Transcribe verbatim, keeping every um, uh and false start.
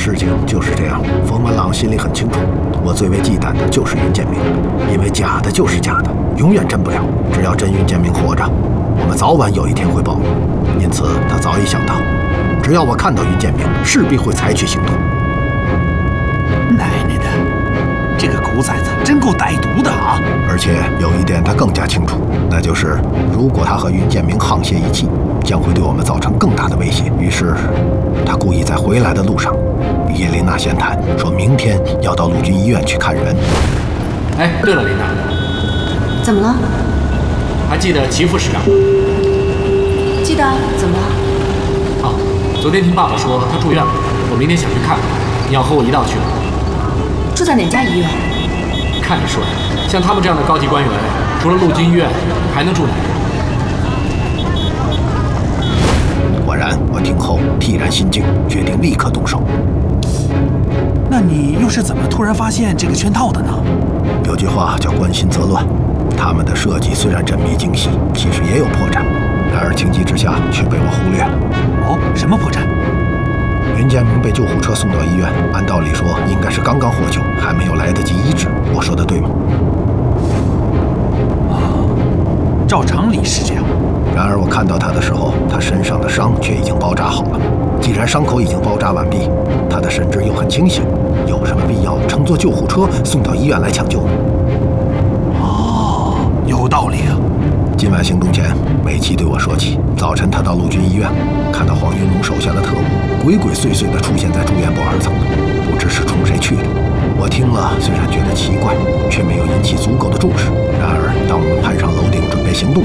事情就是这样。冯文朗心里很清楚，我最为忌惮的就是云建明，因为假的就是假的，永远真不了。只要真云建明活着，我们早晚有一天会暴露。因此，他早已想到，只要我看到云建明，势必会采取行动。 奶奶的，这个狗崽子真够歹毒的啊！ 而且有一点他更加清楚，那就是如果他和云建明沆瀣一气，将会对我们造成更大的威胁。于是，他故意在回来的路上与叶琳娜闲谈，说明天要到陆军医院去看人。 哎，对了，琳娜， 怎么了？ 还记得齐副师长？ 记得。怎么了？ 啊，昨天听爸爸说他住院了，我明天想去看看，你要和我一道去吗？ 住在哪家医院？ 看你说的，像他们这样的高级官员，除了陆军医院，还能住哪里？ 果然，我听后惕然心惊，决定立刻动手。 那你又是怎么突然发现这个圈套的呢？ 有句话叫关心则乱，他们的设计虽然缜密精细，其实也有破绽，然而情急之下却被我忽略了。 哦，什么破绽？ 云建明被救护车送到医院，按道理说应该是刚刚获救，还没有来得及医治。我说的对吗？ 啊，照常理是这样。 然而我看到他的时候，他身上的伤却已经包扎好了。既然伤口已经包扎完毕，他的神志又很清醒，有什么必要乘坐救护车送到医院来抢救呢？ 哦，有道理啊。 今晚行动前，美琪对我说起，早晨他到陆军医院，看到黄云龙手下的特务鬼鬼祟祟地出现在住院部二层，不知是冲谁去的。我听了，虽然觉得奇怪，却没有引起足够的重视。然而，当我们攀上楼顶准备行动